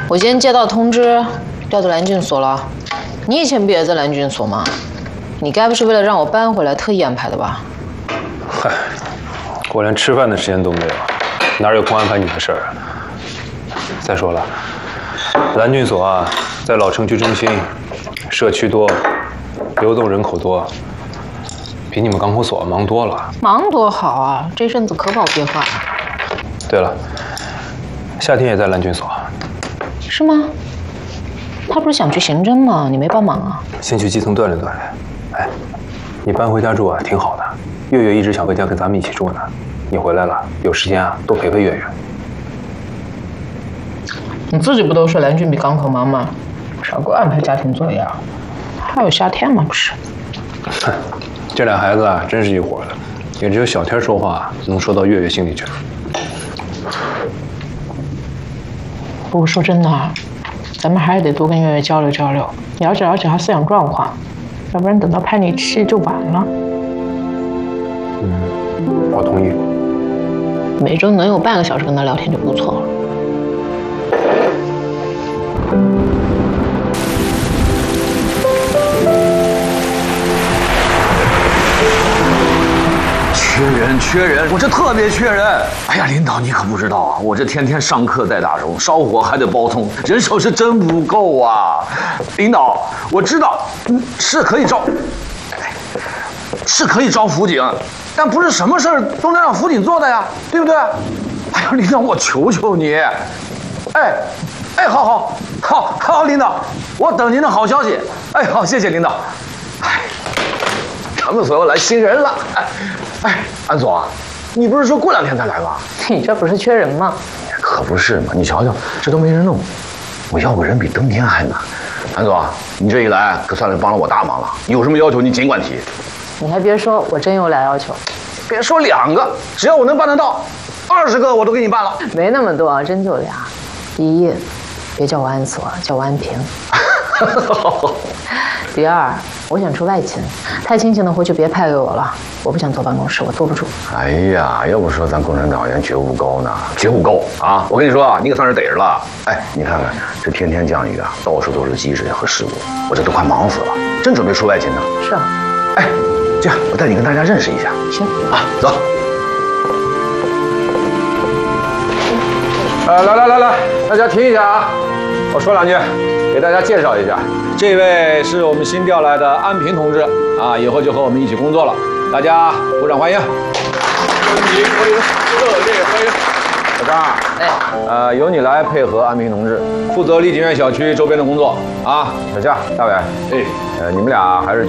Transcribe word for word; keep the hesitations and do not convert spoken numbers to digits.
我今天接到通知，调到蓝郡所了。你以前不也在蓝郡所吗？你该不是为了让我搬回来特意安排的吧？ 嗨，我连吃饭的时间都没有，哪有空安排你的事儿啊？再说了，蓝郡所啊，在老城区中心，社区多，流动人口多，比你们港口所忙多了。 忙多好啊，这阵子可保变化了。 对了，夏天也在蓝郡所。 是吗？他不是想去刑侦吗？你没帮忙啊？ 先去基层锻炼锻炼。哎，你搬回家住啊，挺好的。月月一直想回家跟咱们一起住呢。你回来了，有时间啊，多陪陪月月。 你自己不都说蓝郡比港口忙吗？少给我安排家庭作业啊！还有夏天吗？不是。 哼，这俩孩子啊，真是一伙的，也只有小天说话能说到月月心里去。 不过说真的啊，咱们还是得多跟月月交流交流，了解了解她思想状况，要不然等到叛逆期就晚了。 嗯，我同意。 每周能有半个小时跟她聊天就不错了。 缺人，缺人，我这特别缺人。哎呀，领导，你可不知道啊，我这天天上课带大钟，烧火还得包通，人手是真不够啊。领导，我知道，嗯，是可以招，是可以招辅警，但不是什么事儿都能让辅警做的呀，对不对？哎呀，领导，我求求你，哎，哎，好好好好，领导，我等您的好消息。哎，好，谢谢领导。哎，咱们所要来新人了。哎。哎，安总啊，你不是说过两天再来吗？ 你这不是缺人吗？ 可不是嘛！你瞧瞧，这都没人弄，我要个人比登天还难。安总啊，你这一来可算是帮了我大忙了。有什么要求你尽管提。 你还别说，我真有俩要求。 别说两个，只要我能办得到，二十个我都给你办了。 没那么多，真就俩。第一，别叫我安所，叫我安平。第二，我想出外勤，太清闲的活就别派给我了。我不想坐办公室，我坐不住。 哎呀，要不说咱共产党员觉悟高呢，觉悟高啊！我跟你说啊，你可算是逮着了。哎，你看看这天天降雨啊，到处都是积水和事故，我这都快忙死了，真准备出外勤呢。 是啊。 哎，这样我带你跟大家认识一下。 行啊，走。呃，来来来来，大家停一下啊！我说两句，给大家介绍一下，这位是我们新调来的安平同志啊，以后就和我们一起工作了，大家鼓掌欢迎！欢迎欢迎，热烈欢迎！小张，哎，呃，由你来配合安平同志，负责丽景苑小区周边的工作啊。小夏、大伟，哎，呃，你们俩还是。